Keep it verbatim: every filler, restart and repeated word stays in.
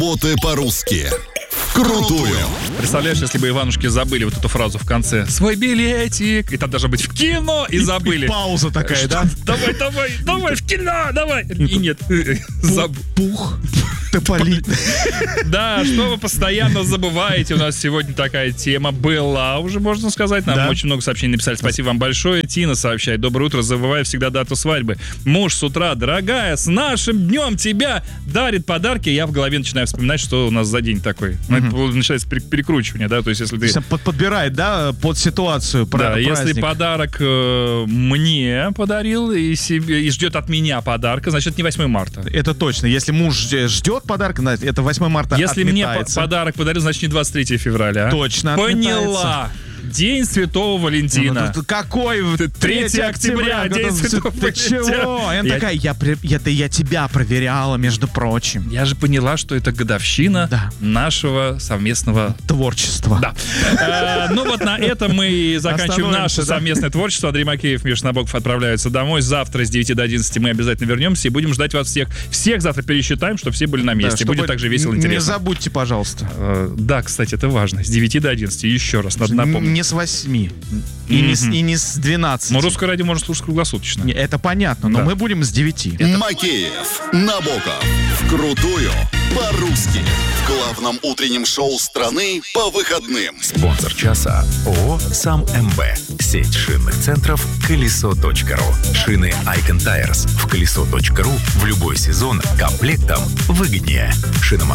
Работы по-русски. Вкрутую. Представляешь, если бы Иванушки забыли вот эту фразу в конце: свой билетик, и там должно быть в кино, и забыли. И пауза такая, Что? да? Давай, давай, давай, в кино, давай. И нет, забыл. Пух. Тополи. Да, что вы постоянно забываете. У нас сегодня такая тема была уже, можно сказать. Нам Да. очень много сообщений написали. Спасибо вам большое. Тина сообщает: доброе утро, забываю всегда дату свадьбы. Муж с утра: дорогая, с нашим днем тебя, дарит подарки. Я в голове начинаю вспоминать, что у нас за день такой. Ну, это начинается пере- перекручивание, да, то есть если ты... Под- Подбирает, да, под ситуацию. Да, пра- если праздник. подарок э, мне подарил и, себе, и ждет от меня подарка, значит, не восьмое марта. Это точно. Если муж ждет ждет подарка, значит, это восьмое марта Если мне по- отметается. подарок подарил, значит, не двадцать третьего февраля. Точно Поняла. День Святого Валентина. Ну, Какой третьего октября, День Ты Святого ты чего? Валентина. И она Я- такая, я, при- это я тебя проверяла, между прочим. Я же поняла, что это годовщина Да. нашего совместного... Творчество. Да. Э, Ну вот на этом мы и заканчиваем Остановимся, наше да. совместное творчество. Андрей Макеев, Миша Набоков отправляются домой. Завтра с девяти до одиннадцати мы обязательно вернемся и будем ждать вас всех. Всех завтра пересчитаем, чтобы все были на Да, месте. чтобы Будет также весело и Не интересно. забудьте, пожалуйста. Э, Да, кстати, это важно. С девяти до одиннадцати. Еще раз, надо напомнить. Не с восьми. И, не с, Мгм. и не с двенадцати. Но русское радио можно слушать круглосуточно. Не, это понятно, но Да. мы будем с девяти. Макеев, Набоков. Вкрутую. По-русски. В главном утреннем шоу страны по выходным. Спонсор часа ООО «Сам МБ». Сеть шинных центров колесо.ру. Шины Icon Tires в колесо точка ру в любой сезон комплектом выгоднее. Шиномонтаж